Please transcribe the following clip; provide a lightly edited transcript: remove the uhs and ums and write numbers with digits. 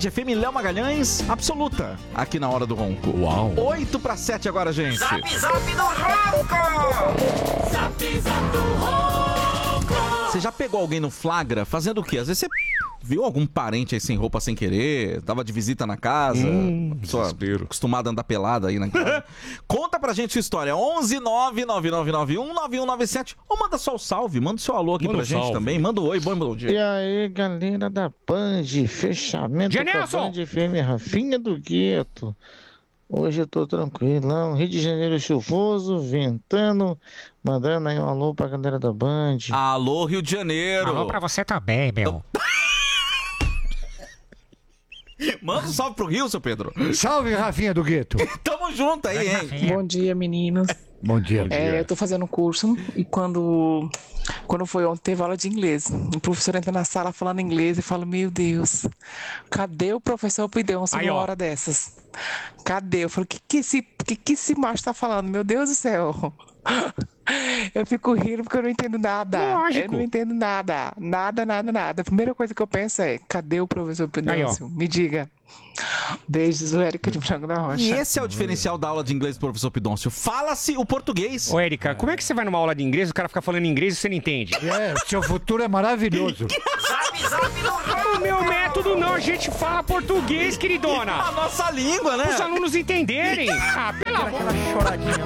Band FM, Léo Magalhães, absoluta, aqui na Hora do Ronco. Uau. 8:07 agora, gente. Zap do Ronco! Zap do Ronco! Você já pegou alguém no flagra fazendo o quê? Às vezes você viu algum parente aí sem roupa sem querer, tava de visita na casa, pessoa acostumada a andar pelada aí na casa. Conta pra gente sua história, 11999919197, ou manda só o salve, manda o seu alô aqui pra gente também, manda o oi, bom dia. E aí, galera da Band, fechamento com a Band FM, Rafinha do Gueto. Hoje eu tô tranquilão, Rio de Janeiro chuvoso, ventando, mandando aí um alô pra galera da Band. Alô, Rio de Janeiro. Alô pra você também, meu. Manda um salve pro Rio, seu Pedro. Salve, Rafinha do Gueto. Tamo junto aí, hein? Bom dia, meninos. Bom dia. Eu tô fazendo curso e quando foi ontem, teve aula de inglês. O professor entra na sala falando inglês e fala, meu Deus, cadê o professor Pidonço numa hora dessas? Cadê? Eu falo, que esse macho tá falando? Meu Deus do céu. Eu fico rindo porque eu não entendo nada. Lógico. Eu não entendo nada. Nada. A primeira coisa que eu penso é, cadê o professor Pidonço? Me diga. Beijos, o Érica de Franco da Rocha. E esse é o diferencial da aula de inglês do professor Pidoncio. Fala-se o português. Ô, Érica, como é que você vai numa aula de inglês e o cara fica falando inglês e você não entende? Seu futuro é maravilhoso. Zap do Ronco! O meu método não, a gente fala português, queridona. A nossa língua, né? Os alunos entenderem. Ah, pelo amor.